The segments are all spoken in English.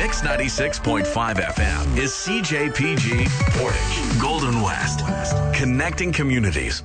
Mix 96.5 FM is CJPG Portage, Golden West, connecting communities.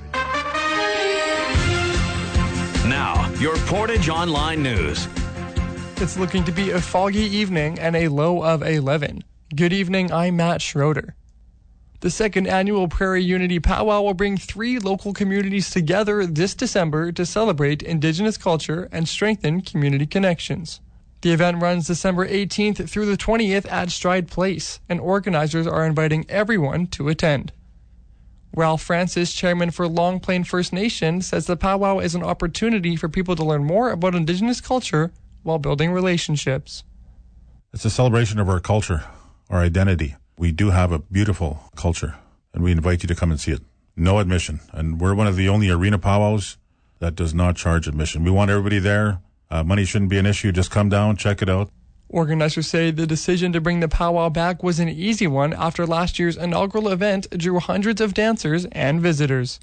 Now, your Portage Online News. It's looking to be a foggy evening and a low of 11. Good evening, I'm Matt Schroeder. The second annual Prairie Unity Powwow will bring 3 local communities together this December to celebrate Indigenous culture and strengthen community connections. The event runs December 18th through the 20th at Stride Place, and organizers are inviting everyone to attend. Ralph Francis, chairman for Long Plain First Nation, says the powwow is an opportunity for people to learn more about Indigenous culture while building relationships. It's a celebration of our culture, our identity. We do have a beautiful culture, and we invite you to come and see it. No admission, and we're one of the only arena powwows that does not charge admission. We want everybody there. Money shouldn't be an issue. Just come down, check it out. Organizers say the decision to bring the powwow back was an easy one after last year's inaugural event drew hundreds of dancers and visitors.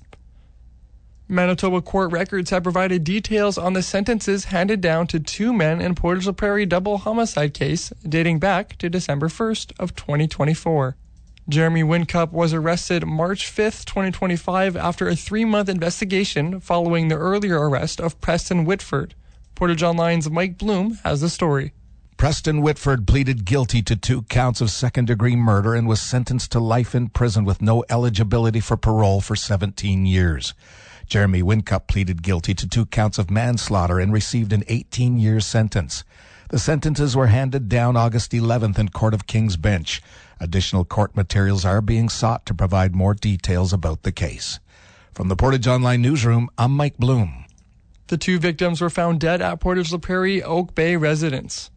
Manitoba court records have provided details on the sentences handed down to 2 men in Portage la Prairie double homicide case dating back to December 1st of 2024. Jeremy Wincup was arrested March 5th, 2025 after a 3-month investigation following the earlier arrest of Preston Whitford. Portage Online's Mike Bloom has the story. Preston Whitford pleaded guilty to 2 counts of second-degree murder and was sentenced to life in prison with no eligibility for parole for 17 years. Jeremy Wincup pleaded guilty to 2 counts of manslaughter and received an 18-year sentence. The sentences were handed down August 11th in Court of King's Bench. Additional court materials are being sought to provide more details about the case. From the Portage Online Newsroom, I'm Mike Bloom. The 2 victims were found dead at Portage la Prairie Oak Bay residence.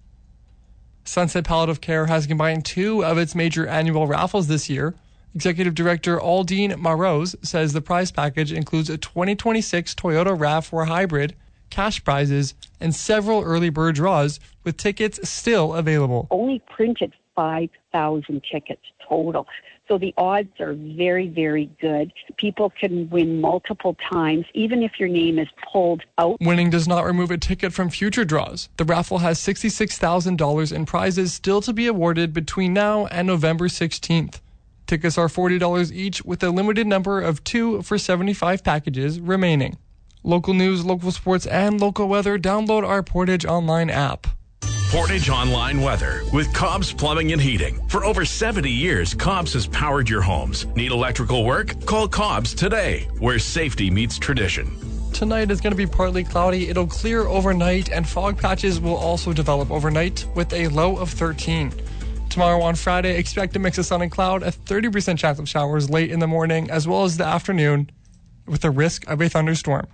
Sunset Palliative Care has combined 2 of its major annual raffles this year. Executive Director Aldine Marose says the prize package includes a 2026 Toyota RAV4 Hybrid, cash prizes, and several early bird draws, with tickets still available. Only printed 5,000 tickets total. So the odds are very, very good. People can win multiple times, even if your name is pulled out. Winning does not remove a ticket from future draws. The raffle has $66,000 in prizes still to be awarded between now and November 16th. Tickets are $40 each, with a limited number of 2 for 75 packages remaining. Local news, local sports, and local weather. Download our Portage Online app. Portage Online Weather with Cobb's Plumbing and Heating. For over 70 years, Cobb's has powered your homes. Need electrical work? Call Cobb's today, where safety meets tradition. Tonight is going to be partly cloudy. It'll clear overnight, and fog patches will also develop overnight with a low of 13. Tomorrow on Friday, expect a mix of sun and cloud, a 30% chance of showers late in the morning as well as the afternoon, with a risk of a thunderstorm.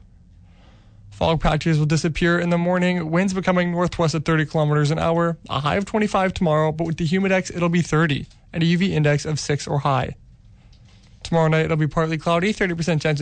Fog patches will disappear in the morning, winds becoming northwest at 30 kilometers an hour, a high of 25 tomorrow, but with the humidex, it'll be 30, and a UV index of 6 or high. Tomorrow night, it'll be partly cloudy, 30% chance